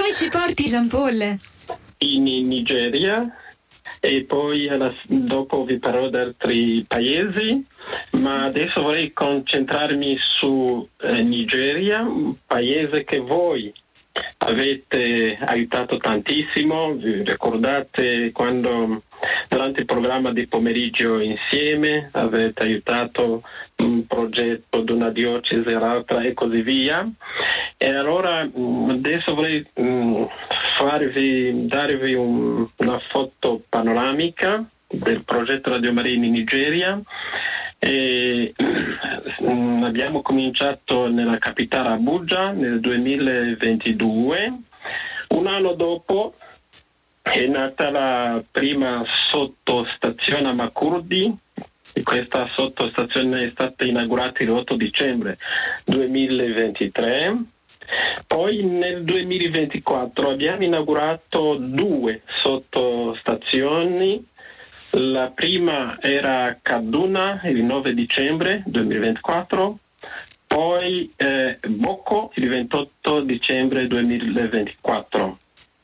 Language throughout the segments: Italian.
Dove ci porti, Jean Paul? In Nigeria, e poi dopo vi parlerò di altri paesi, ma adesso vorrei concentrarmi su Nigeria, un paese che voi avete aiutato tantissimo. Vi ricordate quando durante il programma di pomeriggio insieme avete aiutato un progetto di una diocesi all'altra e così via, e allora adesso vorrei darvi una foto panoramica del progetto Radio Maria in Nigeria. E abbiamo cominciato nella capitale Abuja nel 2022. Un anno dopo è nata la prima sottostazione a Makurdi. Questa sottostazione è stata inaugurata il 8 dicembre 2023. Poi nel 2024 abbiamo inaugurato 2 sottostazioni. La prima era a Kaduna il 9 dicembre 2024, poi Boko il 28 dicembre 2024.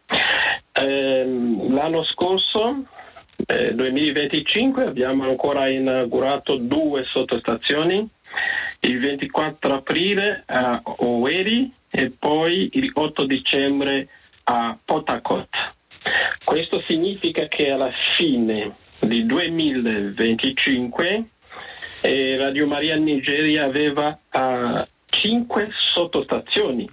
L'anno scorso, 2025, abbiamo ancora inaugurato 2 sottostazioni, il 24 aprile a Owerri e poi il 8 dicembre a Port Harcourt. Questo significa che alla fine di 2025 Radio Maria Nigeria aveva 5 sottostazioni,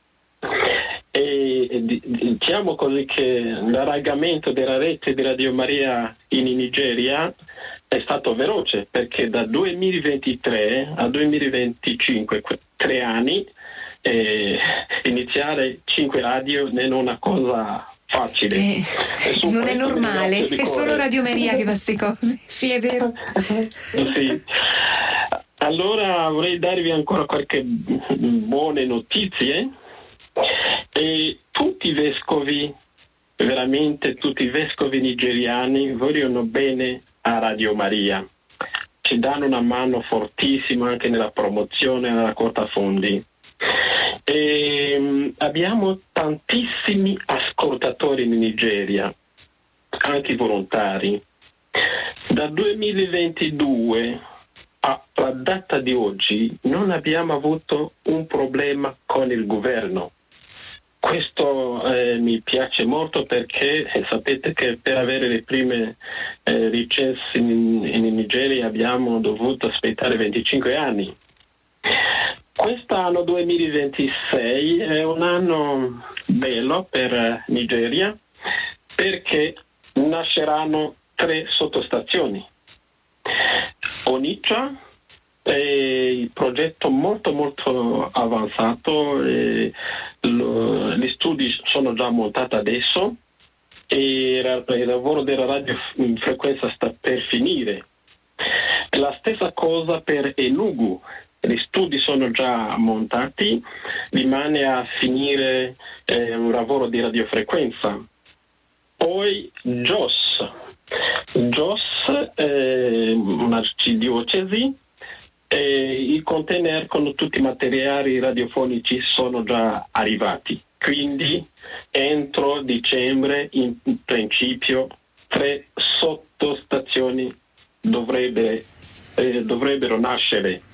e diciamo così che l'allargamento della rete di Radio Maria in Nigeria è stato veloce, perché da 2023 a 2025, 3 anni, iniziare 5 radio non è una cosa facile. Non è normale, è solo Radio Maria che fa queste cose. Sì, è vero. Sì. Allora vorrei darvi ancora qualche buone notizie. E tutti i vescovi, veramente tutti i vescovi nigeriani vogliono bene a Radio Maria. Ci danno una mano fortissima anche nella promozione e nella raccolta fondi. E abbiamo tantissimi ascoltatori in Nigeria, anche volontari. Da 2022 alla data di oggi non abbiamo avuto un problema con il governo. Questo mi piace molto, perché sapete che per avere le prime licenze in Nigeria abbiamo dovuto aspettare 25 anni. Quest'anno 2026 è un anno bello per Nigeria, perché nasceranno 3 sottostazioni. Onitsha è il progetto molto avanzato, gli studi sono già montati adesso e il lavoro della radiofrequenza sta per finire. La stessa cosa per Enugu. Gli studi sono già montati, rimane a finire un lavoro di radiofrequenza. Poi Jos è un'arcidiocesi, i container con tutti i materiali radiofonici sono già arrivati, quindi entro dicembre in principio 3 sottostazioni dovrebbero nascere.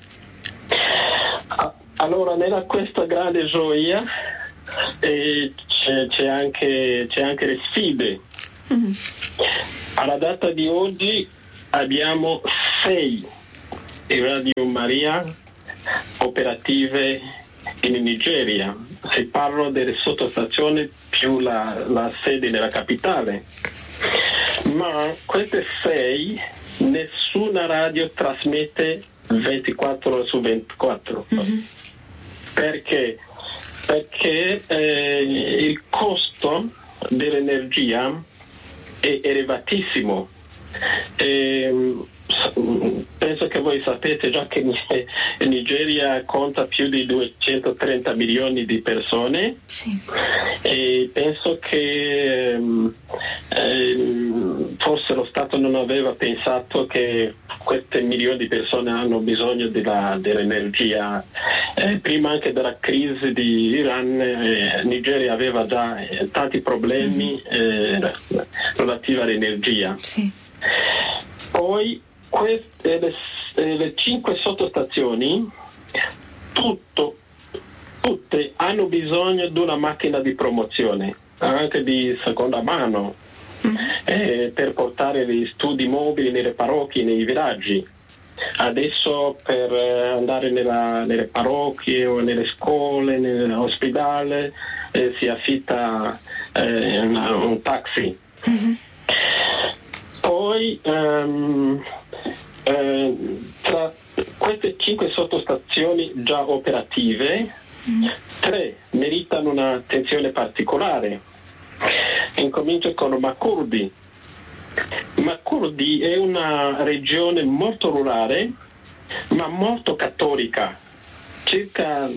Allora, nella questa grande gioia c'è anche le sfide. Alla data di oggi abbiamo 6 Radio Maria operative in Nigeria. Se parlo delle sottostazioni più la sede nella capitale, ma queste 6 nessuna radio trasmette 24 ore su 24. Perché il costo dell'energia è elevatissimo. Penso che voi sapete già che Nigeria conta più di 230 milioni di persone. Sì. E penso che forse lo Stato non aveva pensato che queste milioni di persone hanno bisogno dell'energia. Prima anche della crisi di Iran, Nigeria aveva già tanti problemi relativi all'energia. Sì. Poi le 5 sottostazioni tutte hanno bisogno di una macchina di promozione, anche di seconda mano, per portare gli studi mobili nelle parrocchie, nei villaggi. Adesso per andare nelle parrocchie o nelle scuole, nell'ospedale, si affitta un taxi. Poi tra queste 5 sottostazioni già operative, 3 meritano un'attenzione particolare. Incomincio con Makurdi. Makurdi è una regione molto rurale ma molto cattolica. Circa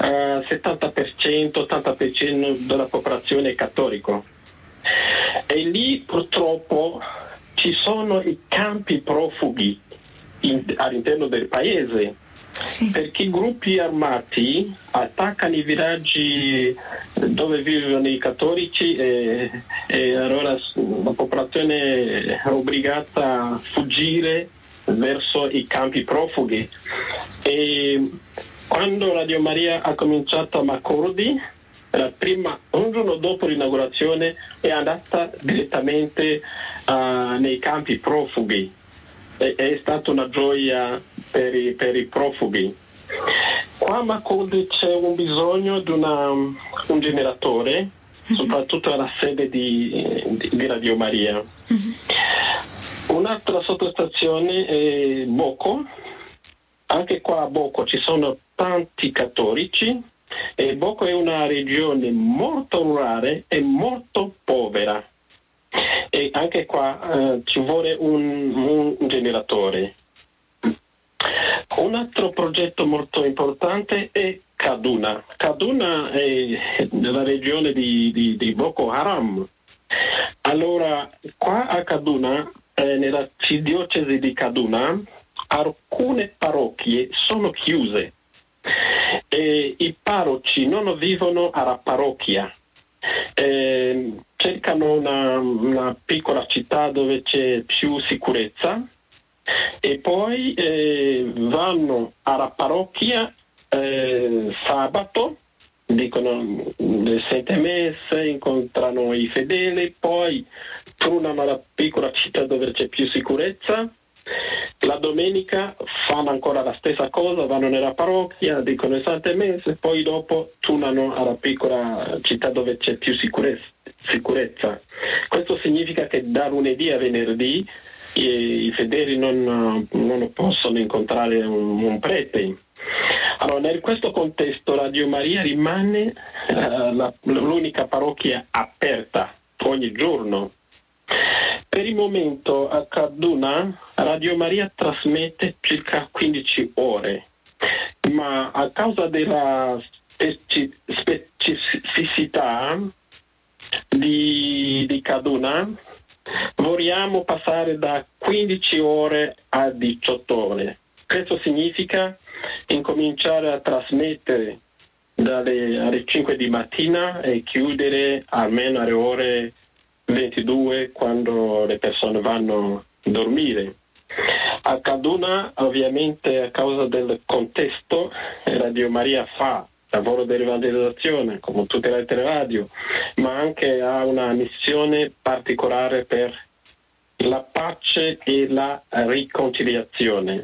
70%, 80% della popolazione è cattolico. E lì purtroppo ci sono i campi profughi all'interno del paese, perché i gruppi armati attaccano i villaggi dove vivono i cattolici e allora la popolazione è obbligata a fuggire verso i campi profughi. E quando Radio Maria ha cominciato a Makurdi, un giorno dopo l'inaugurazione è andata direttamente nei campi profughi. È stata una gioia per i profughi. Qua a Makurdi c'è un bisogno di un generatore, soprattutto alla sede di Radio Maria. Un'altra sottostazione è Boko. Anche qua a Boko ci sono tanti cattolici e Boko è una regione molto rurale e molto povera. E anche qua ci vuole un generatore. Un altro progetto molto importante è Kaduna. Kaduna è nella regione di Boko Haram. Allora, qua a Kaduna, nella diocesi di Kaduna, alcune parrocchie sono chiuse e i parroci non vivono alla parrocchia. Cercano una piccola città dove c'è più sicurezza e poi vanno alla parrocchia sabato, dicono le Sette Messe, incontrano i fedeli, poi tornano alla piccola città dove c'è più sicurezza. La domenica fanno ancora la stessa cosa, vanno nella parrocchia, dicono le Sante Messe, poi dopo tornano alla piccola città dove c'è più sicurezza. Questo significa che da lunedì a venerdì i fedeli non possono incontrare un prete. Allora, in questo contesto Radio Maria rimane l'unica parrocchia aperta ogni giorno. Per il momento a Kaduna Radio Maria trasmette circa 15 ore, ma a causa della specificità di Kaduna vogliamo passare da 15 ore a 18 ore. Questo significa incominciare a trasmettere alle 5 di mattina e chiudere almeno alle ore 22 quando le persone vanno a dormire. A Kaduna, ovviamente, a causa del contesto, Radio Maria fa lavoro di evangelizzazione come tutte le altre radio, ma anche ha una missione particolare per la pace e la riconciliazione.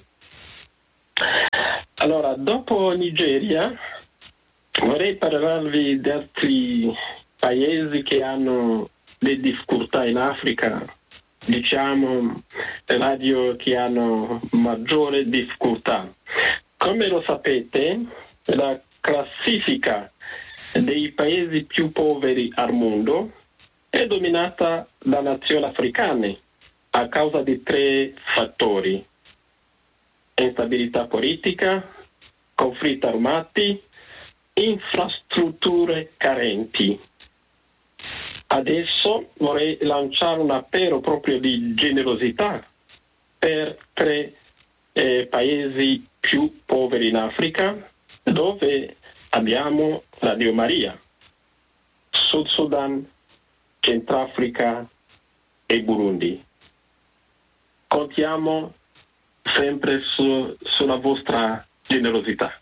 Allora, dopo Nigeria, vorrei parlarvi di altri paesi che hanno le difficoltà in Africa, diciamo radio che hanno maggiore difficoltà. Come lo sapete, la classifica dei paesi più poveri al mondo è dominata da nazioni africane a causa di 3 fattori: instabilità politica, conflitti armati, infrastrutture carenti. Adesso vorrei lanciare un appello proprio di generosità per 3 paesi più poveri in Africa, dove abbiamo Radio Maria: Sud Sudan, Centrafrica e Burundi. Contiamo sempre sulla vostra generosità.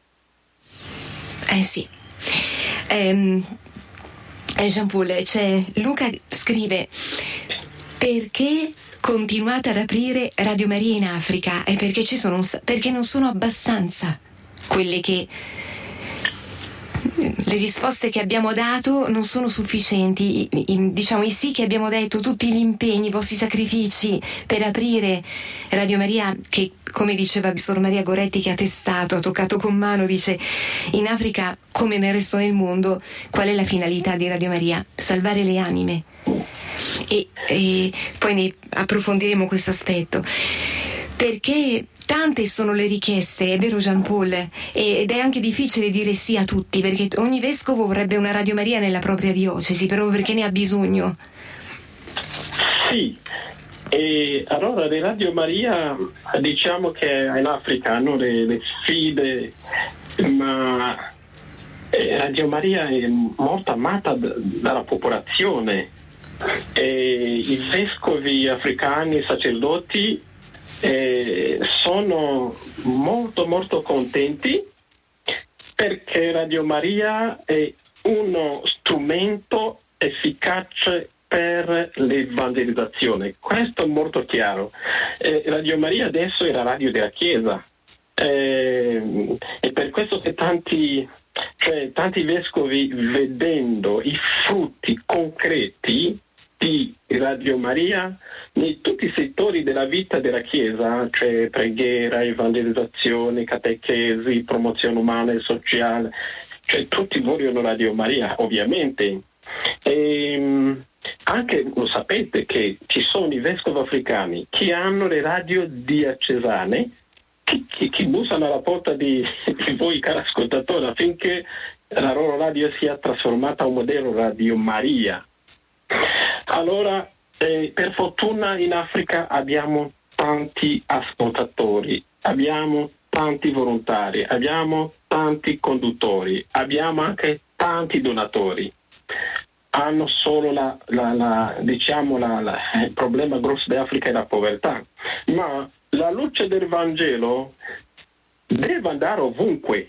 Sì. Jean-Paul, Luca scrive: perché continuate ad aprire Radio Maria in Africa? È perché perché non sono abbastanza quelle che le risposte che abbiamo dato non sono sufficienti, diciamo i sì che abbiamo detto, tutti gli impegni, i vostri sacrifici per aprire Radio Maria, che come diceva Sor Maria Goretti, che ha testato, ha toccato con mano, dice: in Africa come nel resto del mondo qual è la finalità di Radio Maria? Salvare le anime. E poi ne approfondiremo questo aspetto, perché tante sono le richieste, è vero Jean-Paul, ed è anche difficile dire sì a tutti, perché ogni vescovo vorrebbe una Radio Maria nella propria diocesi, proprio perché ne ha bisogno. Sì, e allora le Radio Maria, diciamo che in Africa hanno le sfide, ma Radio Maria è molto amata dalla popolazione, e i vescovi africani, i sacerdoti sono molto molto contenti, perché Radio Maria è uno strumento efficace per l'evangelizzazione. Questo è molto chiaro. Radio Maria adesso è la radio della Chiesa, e per questo che tanti vescovi, vedendo i frutti concreti di Radio Maria in tutti i settori della vita della Chiesa, cioè preghiera, evangelizzazione, catechesi, promozione umana e sociale, cioè tutti vogliono Radio Maria, ovviamente. Anche lo sapete che ci sono i vescovi africani che hanno le radio diocesane, che bussano alla porta di voi, cari ascoltatori, affinché la loro radio sia trasformata a un modello Radio Maria. Allora, per fortuna in Africa abbiamo tanti ascoltatori, abbiamo tanti volontari, abbiamo tanti conduttori, abbiamo anche tanti donatori. Hanno solo il problema grosso dell'Africa è la povertà, ma la luce del Vangelo deve andare ovunque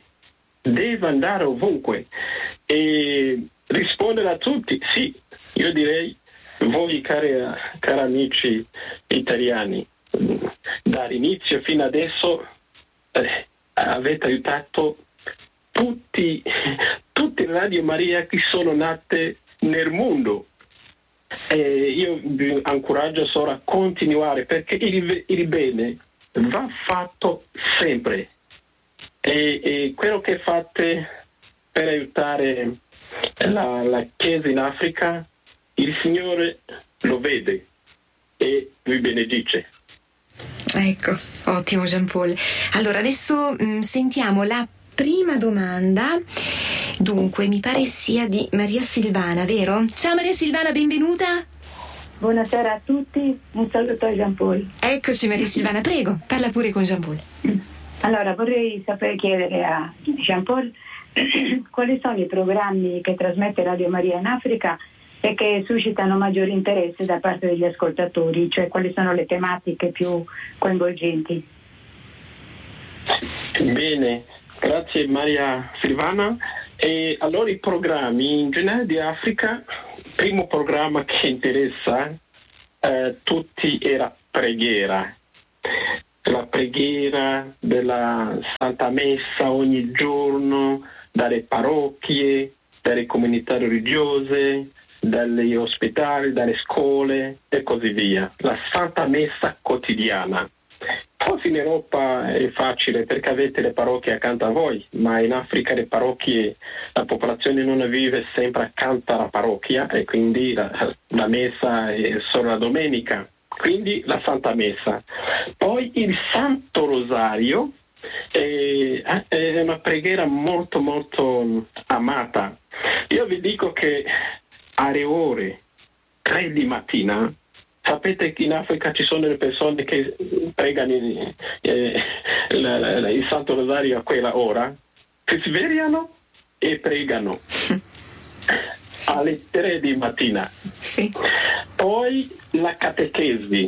e rispondere a tutti. Sì, io direi, voi cari amici italiani, dall'inizio fino adesso avete aiutato tutte le Radio Maria che sono nate nel mondo. Io vi incoraggio solo a continuare, perché il bene va fatto sempre, e quello che fate per aiutare la Chiesa in Africa, il Signore lo vede e vi benedice. Ecco, ottimo Jean-Paul. Allora adesso sentiamo la prima domanda. Dunque, mi pare sia di Maria Silvana, vero? Ciao Maria Silvana, benvenuta. Buonasera a tutti, un saluto a Jean-Paul. Eccoci Maria Silvana, prego, parla pure con Jean-Paul. Allora, vorrei chiedere a Jean-Paul quali sono i programmi che trasmette Radio Maria in Africa e che suscitano maggiore interesse da parte degli ascoltatori, cioè quali sono le tematiche più coinvolgenti. Bene, grazie Maria Silvana. E allora i programmi in generale di Africa, il primo programma che interessa tutti è la preghiera della Santa Messa ogni giorno, dalle parrocchie, dalle comunità religiose, dagli ospedali, dalle scuole e così via. La Santa Messa quotidiana. Forse in Europa è facile perché avete le parrocchie accanto a voi, ma in Africa le parrocchie, la popolazione non vive sempre accanto alla parrocchia, e quindi la messa è solo la domenica, quindi la Santa Messa. Poi il Santo Rosario è una preghiera molto molto amata. Io vi dico che alle ore 3 di mattina. Sapete che in Africa ci sono le persone che pregano il Santo Rosario a quella ora, che si svegliano e pregano alle 3 di mattina. Sì. Poi la catechesi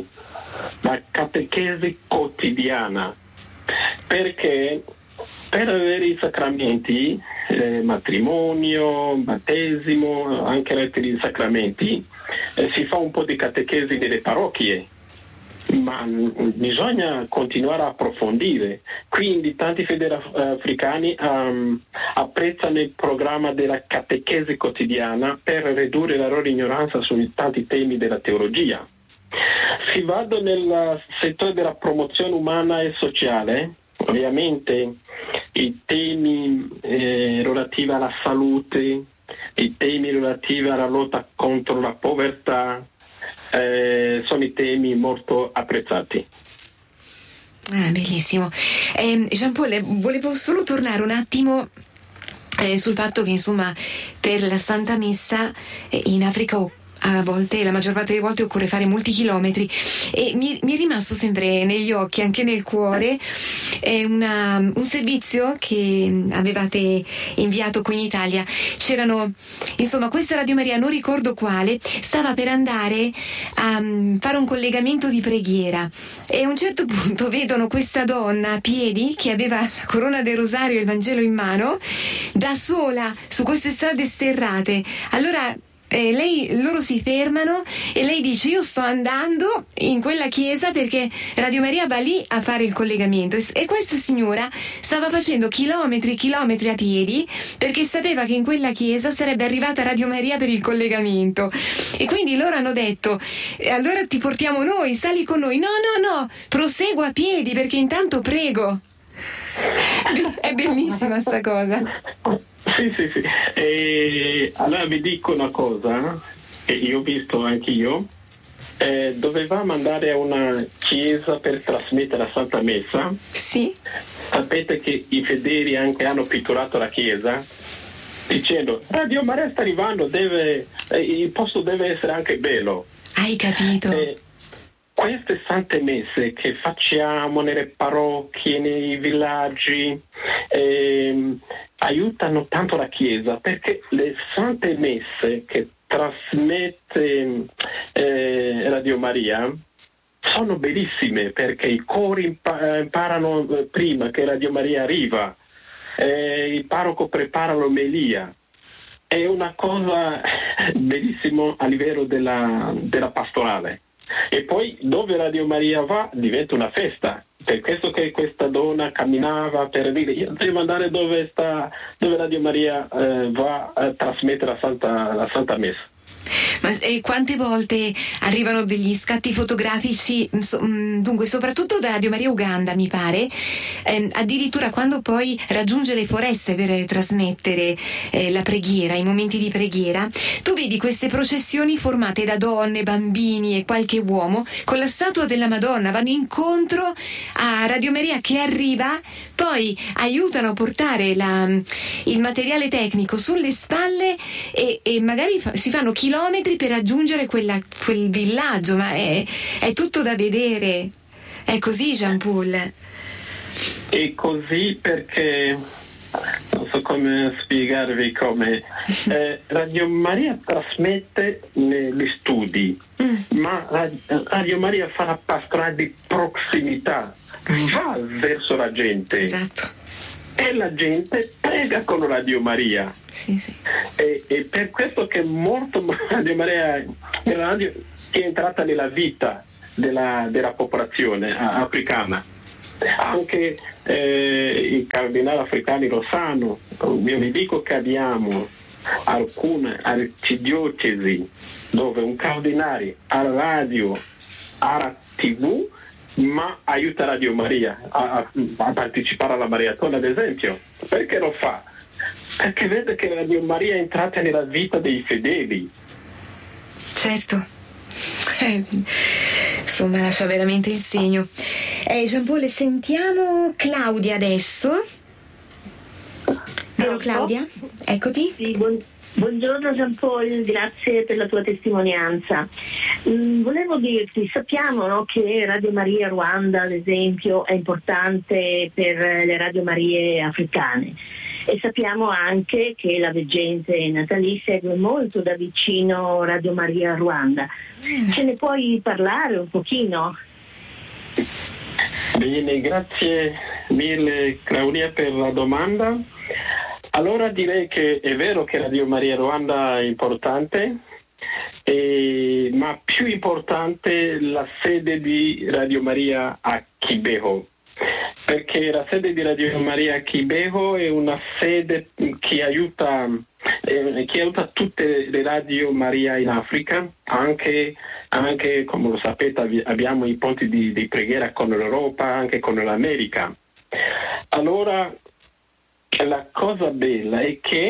quotidiana, perché per avere i sacramenti, matrimonio, battesimo, anche altri sacramenti, si fa un po' di catechesi nelle parrocchie, ma bisogna continuare a approfondire. Quindi tanti fedeli africani apprezzano il programma della catechesi quotidiana per ridurre la loro ignoranza su tanti temi della teologia. Si vado nel settore della promozione umana e sociale. Ovviamente i temi relativi alla salute, i temi relativi alla lotta contro la povertà sono i temi molto apprezzati. Bellissimo. Jean Paul, volevo solo tornare un attimo sul fatto che insomma per la Santa Messa in Africa a volte, la maggior parte delle volte, occorre fare molti chilometri, e mi è rimasto sempre negli occhi, anche nel cuore, un servizio che avevate inviato qui in Italia. C'erano, insomma, questa Radio Maria, non ricordo quale, stava per andare a fare un collegamento di preghiera, e a un certo punto vedono questa donna a piedi che aveva la corona del rosario e il Vangelo in mano, da sola su queste strade sterrate. Allora loro si fermano e lei dice: io sto andando in quella chiesa perché Radio Maria va lì a fare il collegamento, e questa signora stava facendo chilometri a piedi perché sapeva che in quella chiesa sarebbe arrivata Radio Maria per il collegamento, e quindi loro hanno detto: allora ti portiamo noi, sali con noi. No, proseguo a piedi perché intanto prego. È bellissima sta cosa. Sì. Allora vi dico una cosa che io ho visto anch'io. Dovevamo andare a una chiesa per trasmettere la Santa Messa. Sì. Sapete che i fedeli anche hanno pitturato la chiesa dicendo: Radio Maria sta arrivando, il posto deve essere anche bello. Hai capito? Queste sante messe che facciamo nelle parrocchie, nei villaggi, aiutano tanto la Chiesa, perché le sante messe che trasmette Radio Maria sono bellissime, perché i cori imparano prima che Radio Maria arriva, il parroco prepara l'omelia. È una cosa bellissima a livello della pastorale. E poi dove Radio Maria va diventa una festa. Per questo che questa donna camminava per dire: io devo andare dove Radio Maria va a trasmettere la Santa Messa. Ma quante volte arrivano degli scatti fotografici, dunque soprattutto da Radio Maria Uganda, mi pare, addirittura quando poi raggiunge le foreste per trasmettere la preghiera, i momenti di preghiera, tu vedi queste processioni formate da donne, bambini e qualche uomo con la statua della Madonna, vanno incontro a Radio Maria che arriva, poi aiutano a portare il materiale tecnico sulle spalle e magari si fanno chilometri per raggiungere quel villaggio, ma è tutto da vedere. È così, Jean Paul? È così perché non so come spiegarvi come Radio Maria trasmette gli studi, ma Radio Maria fa la pastorale di prossimità, va verso la gente. Esatto. E la gente prega con Radio Maria. Sì. E per questo che molto Radio Maria è entrata nella vita della popolazione africana. Anche i cardinali africani lo sanno. Io vi dico che abbiamo alcune arcidiocesi dove un cardinale ha radio, ha TV, ma aiuta Radio Maria a partecipare alla maratona, ad esempio. Perché lo fa? Perché vede che Radio Maria è entrata nella vita dei fedeli. Certo. Insomma, lascia veramente il segno. Jean Paul, sentiamo Claudia adesso. Vero Claudia? Eccoti. Sì, Buongiorno Jean Paul, grazie per la tua testimonianza. Volevo dirti, sappiamo, no, che Radio Maria Ruanda, ad esempio, è importante per le Radio Marie africane, e sappiamo anche che la veggente Nathalie segue molto da vicino Radio Maria Ruanda. Ce ne puoi parlare un pochino? Bene, grazie mille Claudia per la domanda. Allora direi che è vero che Radio Maria Ruanda è importante, ma più importante la sede di Radio Maria a Kibeho, perché la sede di Radio Maria a Kibeho è una sede che aiuta tutte le Radio Maria in Africa, anche come lo sapete abbiamo i ponti di preghiera con l'Europa, anche con l'America. Allora la cosa bella è che,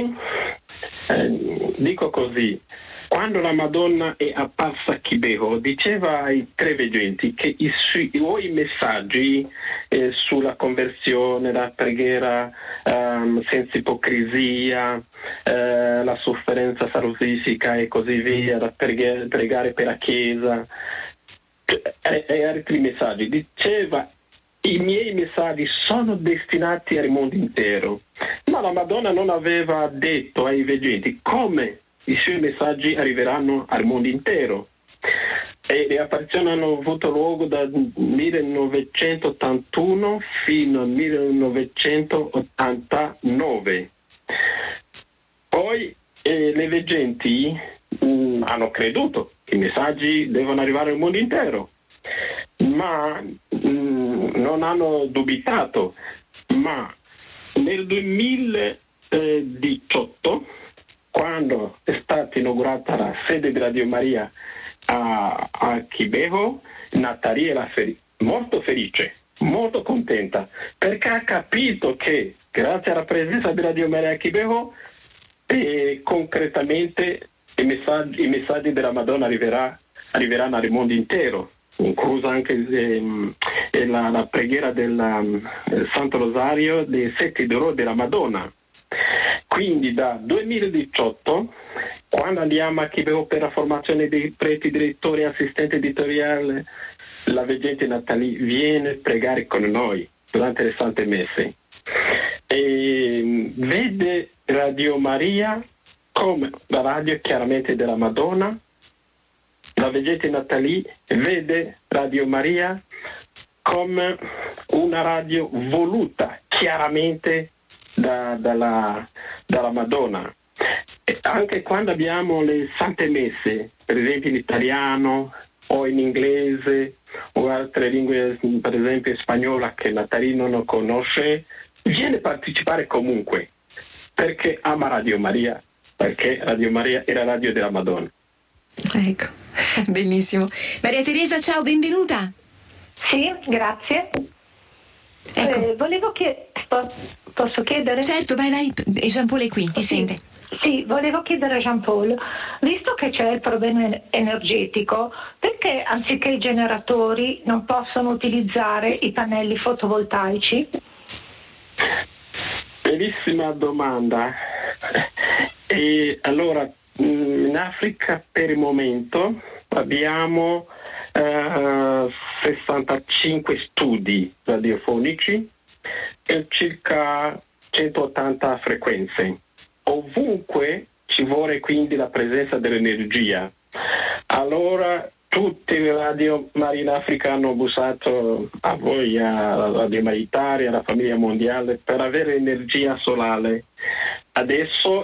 dico così, quando la Madonna è apparsa a Kibeho diceva ai tre veggenti che i suoi messaggi sulla conversione, la preghiera senza ipocrisia, la sofferenza salutifica e così via, la pregare per la Chiesa e altri messaggi, diceva: i miei messaggi sono destinati al mondo intero. Ma la Madonna non aveva detto ai veggenti come i suoi messaggi arriveranno al mondo intero. E le apparizioni hanno avuto luogo dal 1981 fino al 1989. Poi le veggenti hanno creduto che i messaggi devono arrivare al mondo intero, ma non hanno dubitato. Ma nel 2018, quando è stata inaugurata la sede di Radio Maria a Kibeho, Nathalie era molto felice, molto contenta, perché ha capito che grazie alla presenza di Radio Maria a Kibeho concretamente i messaggi della Madonna arriveranno al mondo intero, inclusa anche la preghiera del Santo Rosario dei 7 d'oro della Madonna. Quindi da 2018, quando andiamo a Kibeho per la formazione dei preti, direttori e assistenti editoriali, la veggente Nathalie viene a pregare con noi durante le Sante Messe e vede Radio Maria come la radio chiaramente della Madonna. La veggente Nathalie vede Radio Maria come una radio voluta chiaramente dalla Madonna. E anche quando abbiamo le Sante Messe, per esempio in italiano o in inglese o altre lingue, per esempio in spagnolo che Nathalie non conosce, viene a partecipare comunque perché ama Radio Maria, perché Radio Maria è la radio della Madonna. Ecco, bellissimo. Maria Teresa, ciao, benvenuta. Sì, grazie. Ecco. Volevo posso chiedere? Certo, vai, Jean Paul è qui, ti sente. Sì, volevo chiedere a Jean Paul, visto che c'è il problema energetico, perché anziché i generatori non possono utilizzare i pannelli fotovoltaici? Bellissima domanda. E allora, in Africa per il momento abbiamo 65 studi radiofonici e circa 180 frequenze. Ovunque ci vuole quindi la presenza dell'energia. Allora tutte le Radio Maria in Africa hanno bussato a voi, alla Radio Maria Italia, alla famiglia mondiale, per avere energia solare. Adesso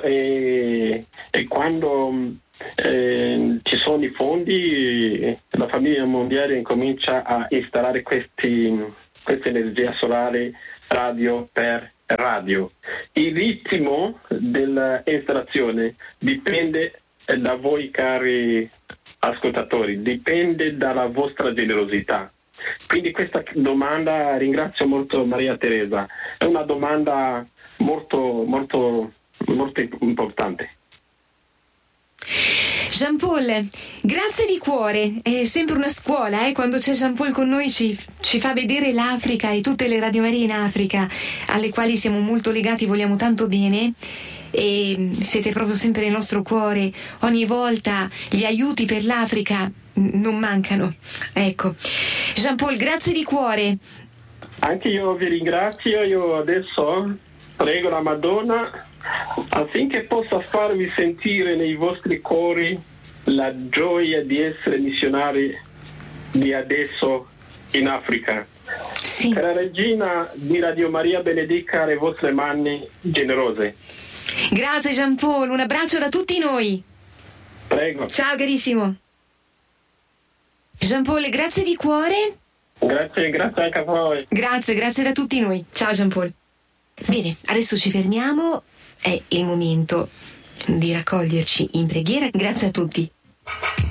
quando ci sono i fondi, la famiglia mondiale incomincia a installare questa energia solare radio per radio. Il ritmo dell'installazione dipende da voi, cari ascoltatori, dipende dalla vostra generosità. Quindi questa domanda, ringrazio molto Maria Teresa, è una domanda molto, molto, molto importante. Jean Paul, grazie di cuore, è sempre una scuola, quando c'è Jean Paul con noi ci fa vedere l'Africa e tutte le Radio Marie in Africa alle quali siamo molto legati, vogliamo tanto bene. e siete proprio sempre nel nostro cuore. Ogni volta gli aiuti per l'Africa non mancano. Ecco, Jean Paul, grazie di cuore. Anche io vi ringrazio. Io adesso prego la Madonna affinché possa farvi sentire nei vostri cuori la gioia di essere missionari di adesso in Africa. Sì. Che la regina di Radio Maria benedica le vostre mani generose. Grazie Jean Paul, un abbraccio da tutti noi. Prego. Ciao carissimo. Jean Paul, grazie di cuore. Grazie anche a voi. Grazie da tutti noi. Ciao Jean Paul. Bene, adesso ci fermiamo. È il momento di raccoglierci in preghiera. Grazie a tutti.